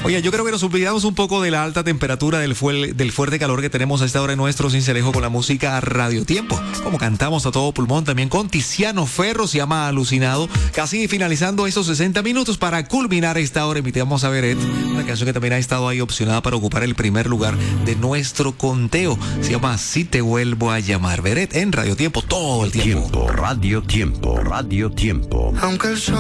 Oye, yo creo que nos olvidamos un poco de la alta temperatura, del fuerte calor que tenemos a esta hora en nuestro Cincelejo con la música Radio Tiempo. Como cantamos a todo pulmón también con Tiziano Ferro, se llama Alucinado. Casi finalizando estos 60 minutos para culminar esta hora, invitamos a Beret, una canción que también ha estado ahí opcionada para ocupar el primer lugar de nuestro conteo. Se llama Si te vuelvo a llamar. Beret en Radio Tiempo todo el tiempo. Radio Tiempo, Radio Tiempo. Aunque el sol